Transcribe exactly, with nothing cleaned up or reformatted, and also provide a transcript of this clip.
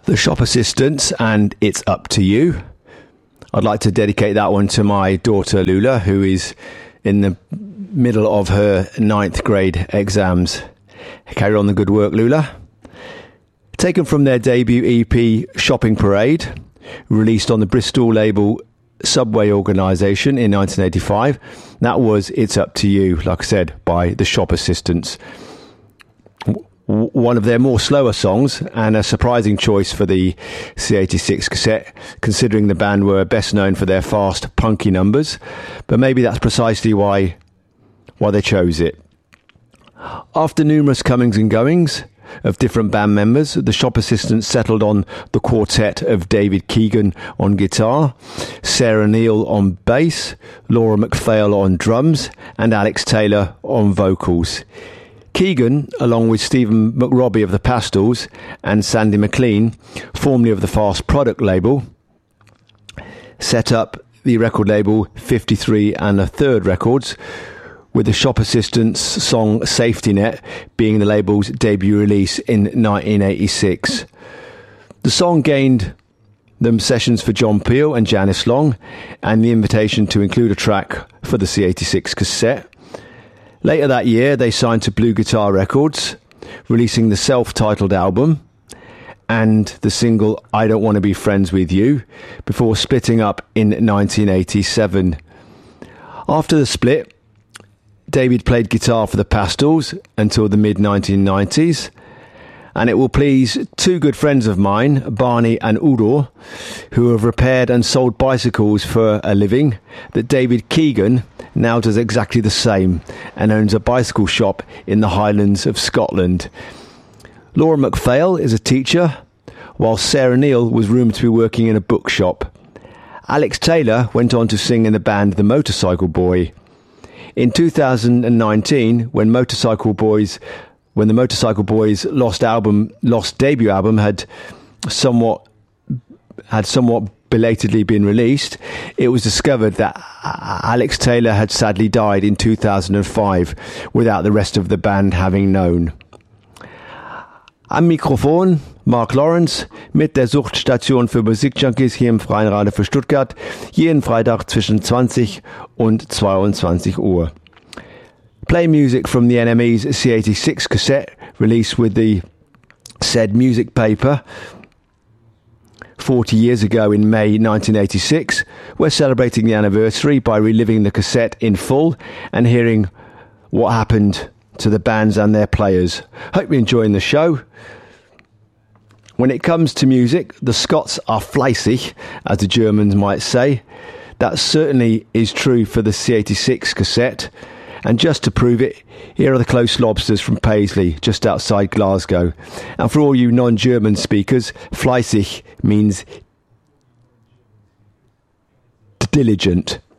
The Shop Assistants and It's Up to You. I'd like to dedicate that one to my daughter Lula, who is in the middle of her ninth grade exams. Carry on the good work, Lula. Taken from their debut E P Shopping Parade, released on the Bristol label Subway Organisation in nineteen eighty-five. That was It's Up to You, like I said, by the Shop Assistants. One of their more slower songs, and a surprising choice for the C eighty-six cassette, considering the band were best known for their fast, punky numbers. But maybe that's precisely why why they chose it. After numerous comings and goings of different band members, the Shop Assistants settled on the quartet of David Keegan on guitar, Sarah Neal on bass, Laura McPhail on drums, and Alex Taylor on vocals. Keegan, along with Stephen McRobbie of the Pastels and Sandy McLean, formerly of the Fast Product label, set up the record label fifty-three and a Third Records, with the Shop Assistants song Safety Net being the label's debut release in nineteen eighty-six. The song gained them sessions for John Peel and Janice Long, and the invitation to include a track for the C eighty-six cassette. Later that year, they signed to Blue Guitar Records, releasing the self-titled album and the single I Don't Want to Be Friends With You, before splitting up in nineteen eighty-seven. After the split, David played guitar for the Pastels until the mid nineteen nineties, and it will please two good friends of mine, Barney and Udo, who have repaired and sold bicycles for a living, that David Keegan now does exactly the same and owns a bicycle shop in the Highlands of Scotland. Laura McPhail is a teacher, while Sarah Neal was rumoured to be working in a bookshop. Alex Taylor went on to sing in the band The Motorcycle Boy. In two thousand nineteen, when Motorcycle Boys when the Motorcycle Boys' lost album, lost debut album had somewhat had somewhat belatedly been released, it was discovered that Alex Taylor had sadly died in two thousand five, without the rest of the band having known. Am Mikrofon Mark Lawrence mit der Suchtstation für Musikjunkies hier im Freien Radio für Stuttgart, jeden Freitag zwischen zwanzig und zweiundzwanzig Uhr. Play music from the N M E's C eighty-six cassette, released with the said music paper forty years ago in May nineteen eighty-six. We're celebrating the anniversary by reliving the cassette in full and hearing what happened to the bands and their players. Hope you're enjoying the show. When it comes to music, the Scots are fleißig, as the Germans might say. That certainly is true for the C eighty-six cassette. And just to prove it, here are the Close Lobsters from Paisley, just outside Glasgow. And for all you non-German speakers, fleißig means diligent.